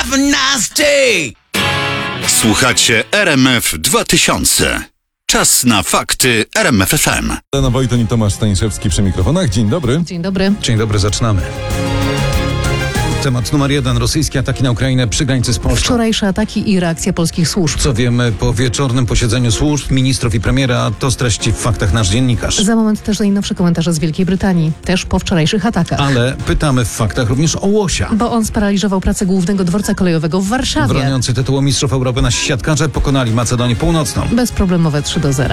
Have a nice day! Słuchacie RMF 2000. Czas na fakty RMF FM. Elena Wojton i Tomasz Staniszewski przy mikrofonach. Dzień dobry. Dzień dobry. Dzień dobry, zaczynamy. Temat numer 1. Rosyjskie ataki na Ukrainę przy granicy z Polską. Wczorajsze ataki i reakcja polskich służb. Co wiemy po wieczornym posiedzeniu służb, ministrów i premiera, to streści w faktach nasz dziennikarz. Za moment też najnowsze komentarze z Wielkiej Brytanii. Też po wczorajszych atakach. Ale pytamy w faktach również o Łosia. Bo on sparaliżował pracę głównego dworca kolejowego w Warszawie. Broniący tytułu mistrzów Europy nasi siatkarze pokonali Macedonię Północną. Bezproblemowe 3-0.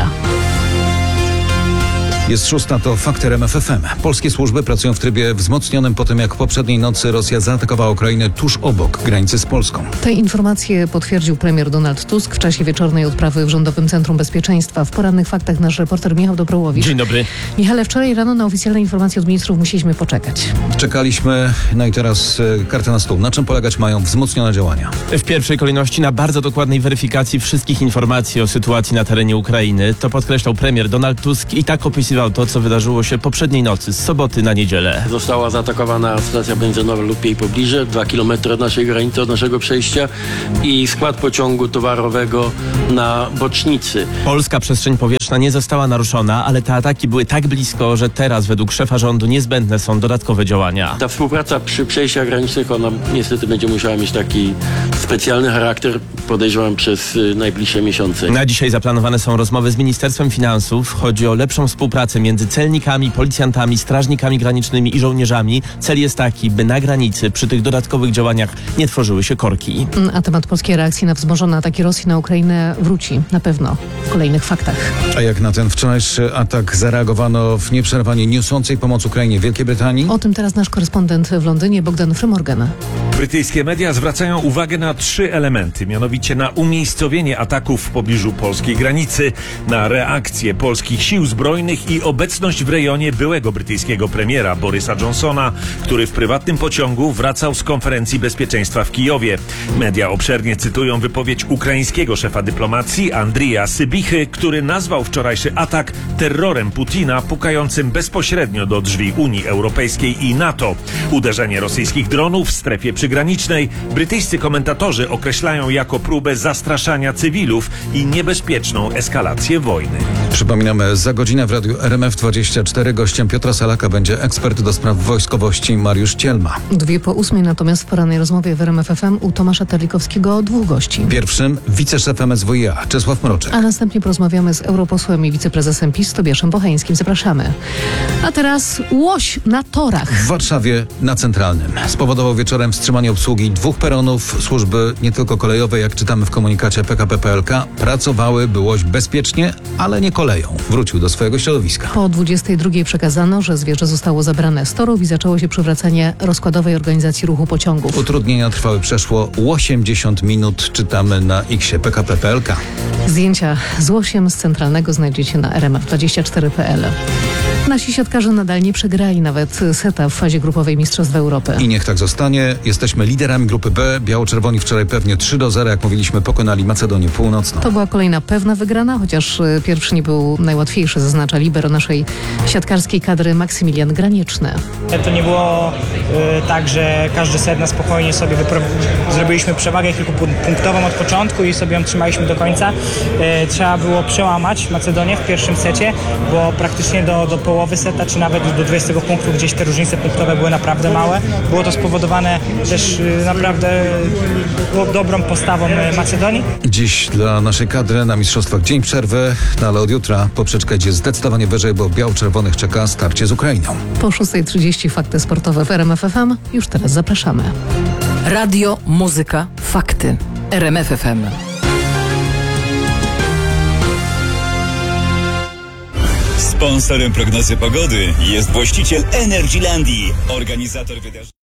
Jest 6, to fakty RMF FM. Polskie służby pracują w trybie wzmocnionym po tym, jak poprzedniej nocy Rosja zaatakowała Ukrainę tuż obok granicy z Polską. Te informacje potwierdził premier Donald Tusk w czasie wieczornej odprawy w Rządowym Centrum Bezpieczeństwa. W porannych faktach nasz reporter Michał Dobrołowicz. Dzień dobry. Michale, wczoraj rano na oficjalne informacje od ministrów musieliśmy poczekać. Czekaliśmy, no i teraz karta na stół. Na czym polegać mają wzmocnione działania? W pierwszej kolejności na bardzo dokładnej weryfikacji wszystkich informacji o sytuacji na terenie Ukrainy. To podkreślał premier Donald Tusk i tak opisywał to, co wydarzyło się poprzedniej nocy, z soboty na niedzielę. Została zaatakowana stacja benzynowa lub jej pobliże, 2 km od naszej granicy, od naszego przejścia i skład pociągu towarowego na bocznicy. Polska przestrzeń powietrzna nie została naruszona, ale te ataki były tak blisko, że teraz według szefa rządu niezbędne są dodatkowe działania. Ta współpraca przy przejściach granicznych, ona niestety będzie musiała mieć taki specjalny charakter, podejrzewam, przez najbliższe miesiące. Na dzisiaj zaplanowane są rozmowy z Ministerstwem Finansów. Chodzi o lepszą współpracę między celnikami, policjantami, strażnikami granicznymi i żołnierzami. Cel jest taki, by na granicy przy tych dodatkowych działaniach nie tworzyły się korki. A temat polskiej reakcji na wzmożone ataki Rosji na Ukrainę wróci na pewno w kolejnych faktach. A jak na ten wczorajszy atak zareagowano w nieprzerwanie niosącej pomoc Ukrainie Wielkiej Brytanii? O tym teraz nasz korespondent w Londynie, Bogdan Frymorgan. Brytyjskie media zwracają uwagę na 3 elementy, mianowicie na umiejscowienie ataków w pobliżu polskiej granicy, na reakcję polskich sił zbrojnych i obecność w rejonie byłego brytyjskiego premiera Borysa Johnsona, który w prywatnym pociągu wracał z konferencji bezpieczeństwa w Kijowie. Media obszernie cytują wypowiedź ukraińskiego szefa dyplomacji Andrija Sybichy, który nazwał wczorajszy atak terrorem Putina pukającym bezpośrednio do drzwi Unii Europejskiej i NATO. Uderzenie rosyjskich dronów w strefie przygranicznej brytyjscy komentatorzy określają jako próbę zastraszania cywilów i niebezpieczną eskalację wojny. Przypominamy, za godzinę w radiu RMF24 gościem Piotra Salaka będzie ekspert do spraw wojskowości Mariusz Cielma. 7:02 natomiast w porannej rozmowie w RMF FM u Tomasza Terlikowskiego 2 gości. Pierwszym wiceszef MSWiA Czesław Mroczek. A następnie porozmawiamy z europosłem i wiceprezesem PiS Tobiaszem Bocheńskim. Zapraszamy. A teraz łoś na torach. W Warszawie na Centralnym spowodował wieczorem wstrzymanie obsługi 2 peronów. Służby nie tylko kolejowe, jak czytamy w komunikacie PKP PLK, pracowały, by łoś bezpiecznie, ale nie koleją wrócił do swojego środowiska. Po 22:00 przekazano, że zwierzę zostało zabrane z torów i zaczęło się przywracanie rozkładowej organizacji ruchu pociągów. Utrudnienia trwały przeszło 80 minut, czytamy na X-ie PKP PLK. Zdjęcia z łosiem z Centralnego znajdziecie na rmf24.pl. Nasi siatkarze nadal nie przegrali nawet seta w fazie grupowej Mistrzostw Europy. I niech tak zostanie. Jesteśmy liderami grupy B. Biało-czerwoni wczoraj pewnie 3-0, jak mówiliśmy, pokonali Macedonię Północną. To była kolejna pewna wygrana, chociaż pierwszy nie był najłatwiejszy, zaznacza libero naszej siatkarskiej kadry Maksymilian Granieczny. To nie było tak, że każdy set na spokojnie sobie zrobiliśmy przewagę kilkupunktową od początku i sobie ją trzymaliśmy do końca. Trzeba było przełamać Macedonię w pierwszym secie, bo praktycznie do połowy seta, czy nawet do 20 punktów gdzieś te różnice punktowe były naprawdę małe. Było to spowodowane też naprawdę dobrą postawą Macedonii. Dziś dla naszej kadry na mistrzostwach dzień przerwy, no ale od jutra poprzeczka idzie zdecydowanie wyżej, bo biało-czerwonych czeka starcie z Ukrainą. Po 6:30 fakty sportowe w RMF FM. Już teraz zapraszamy. Radio, muzyka, fakty. RMF FM. Sponsorem prognozy pogody jest właściciel Energylandii, organizator wydarzeń.